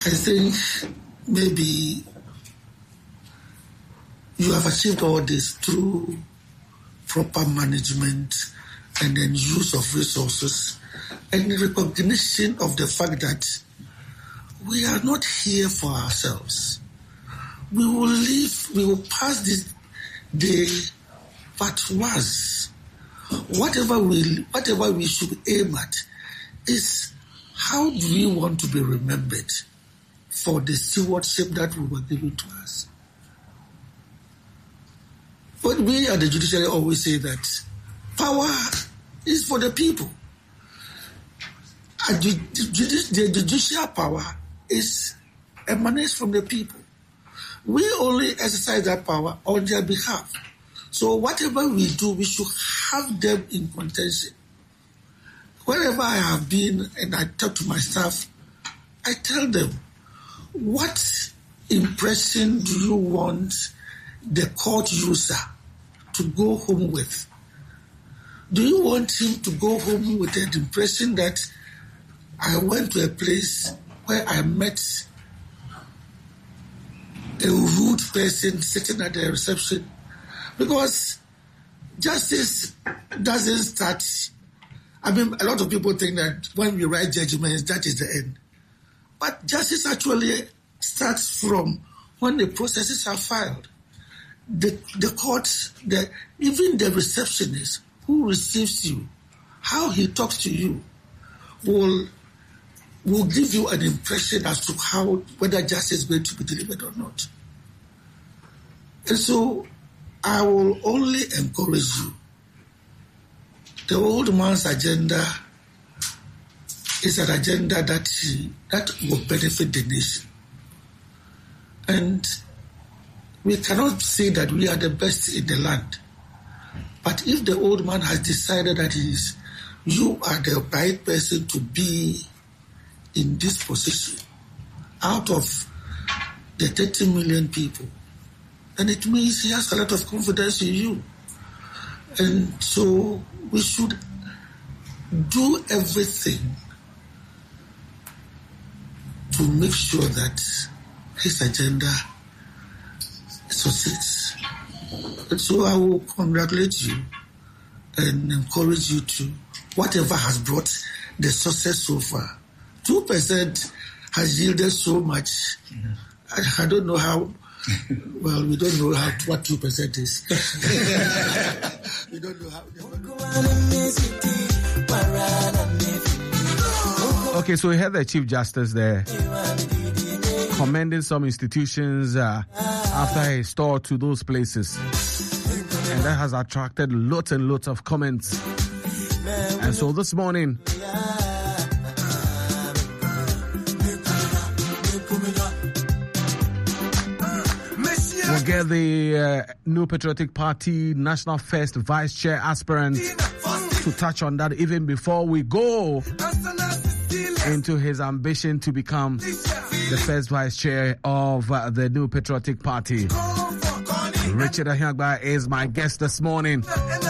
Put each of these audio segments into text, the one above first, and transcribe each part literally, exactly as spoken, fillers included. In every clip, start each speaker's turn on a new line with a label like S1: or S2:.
S1: I think maybe you have achieved all this through proper management and then use of resources and recognition of the fact that we are not here for ourselves. We will live, we will pass this day, but once, whatever we, whatever we should aim at is how do we want to be remembered for the stewardship that we were given to us. But we at the judiciary always say that power is for the people. And the, the, the judicial power is emanates from the people. We only exercise that power on their behalf. So whatever we do, we should have them in contention. Wherever I have been and I talk to my staff, I tell them, what impression do you want the court user to go home with? Do you want him to go home with an impression that I went to a place where I met a rude person sitting at the reception? Because justice doesn't start. I mean, a lot of people think that when we write judgments, that is the end. But justice actually starts from when the processes are filed. The, the court, the, even the receptionist who receives you, how he talks to you, will, will give you an impression as to how, whether justice is going to be delivered or not. And so I will only encourage you. The old man's agenda is an agenda that he, that will benefit the nation. And we cannot say that we are the best in the land. But if the old man has decided that he is, you are the right person to be in this position out of the thirty million people, then it means he has a lot of confidence in you. And so we should do everything to make sure that his agenda succeeds. And so I will congratulate you and encourage you to, whatever has brought the success so far. two percent has yielded so much. Mm-hmm. I, I don't know how, well, we don't know how what two percent is. We don't know how.
S2: Okay, so we had the Chief Justice there commending some institutions uh, after he toured to those places. And that has attracted lots and lots of comments. And so this morning, we'll get the uh, New Patriotic Party National First Vice Chair aspirant to touch on that even before we go into his ambition to become the first Vice Chair of uh, the New Patriotic Party. Richard Ahiagba is my guest this morning. He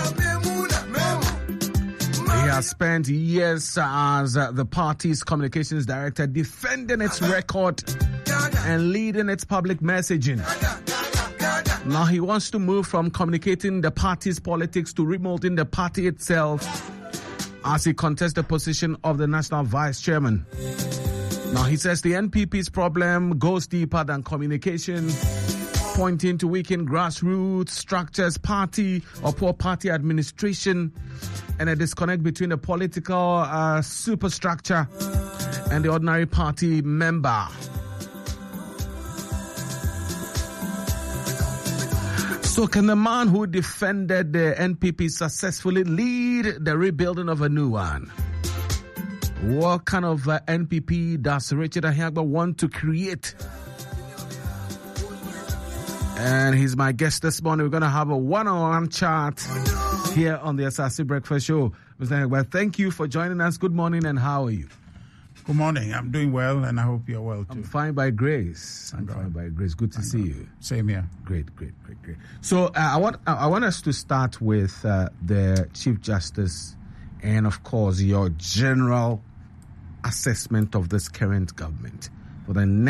S2: has spent years as uh, the party's communications director, defending its record and leading its public messaging. Now he wants to move from communicating the party's politics to remolding the party itself as he contests the position of the national vice chairman. Now he says the N P P's problem goes deeper than communication, pointing to weakened grassroots structures, party or poor party administration, and a disconnect between the political uh, superstructure and the ordinary party member. So can the man who defended the N P P successfully lead the rebuilding of a new one? What kind of uh, N P P does Richard Ahiagba want to create? And he's my guest this morning. We're going to have a one-on-one chat here on the Asase Breakfast Show. Mister Ahiagba, thank you for joining us. Good morning, and how are you?
S3: Good morning. I'm doing well, and I hope you're well, too.
S2: I'm fine by grace. I'm fine by grace. Good to
S3: Thank
S2: see
S3: God.
S2: you.
S3: Same here.
S2: Great, great, great, great. So uh, I want I want us to start with uh, the Chief Justice and, of course, your general assessment of this current government. for the